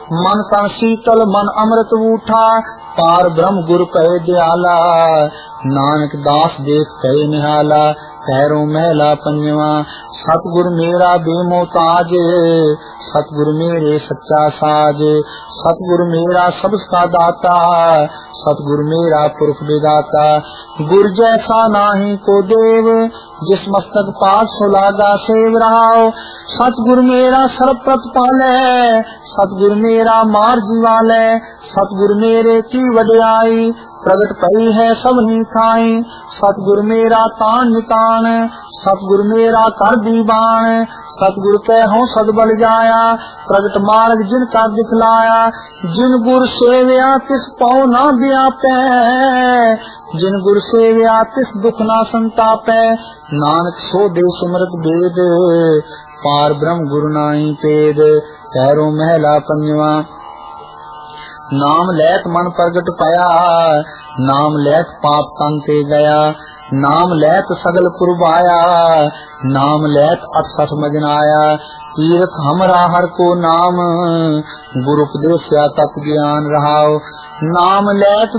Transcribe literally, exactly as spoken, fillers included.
मन तन शीतल मन अमृत ऊठा, पार ब्रह्म गुरु कहे दयाला, नानक दास देख कहे निहाला, पैरों महला पंजवा, सतगुरु मेरा बेमोताज, सतगुरु मेरे सच्चा साज, सतगुरु मेरा सबका दाता, सतगुरु मेरा पुरख विदाता, गुरु जैसा नाही को देव, जिस मस्तक पास हो लागा सेव रहाओ, सतगुरु मेरा सर्व प्रतिपाले, सतगुरु मेरा मार जीवाले, सतगुरु मेरे की वड्याई, प्रगट पई है सबनी खाई, सतगुरु मेरा तान नितान, सतगुरु मेरा कर दीवान, सतगुरु कह हो सदबल जाया, प्रगट मार्ग जिन का दिखलाया, जिन गुर सेव्या तिस पाओ ना व्यापै, जिन गुर सेव्या तिस दुख ना संतापै, नानक सो दे सिमरत वेद, पार ब्रह्म गुरु नाई पेद, पैरों महला पंजवा, नाम लैत मन प्रगट पाया, नाम लैत पाप तंते गया, नाम लैत सगल पुरवाया, नाम लैत अठसठ मजनाया, तीर्थ हमरा हर को नाम, गुरु उपदेश तत् ज्ञान रहाओ, नाम लैत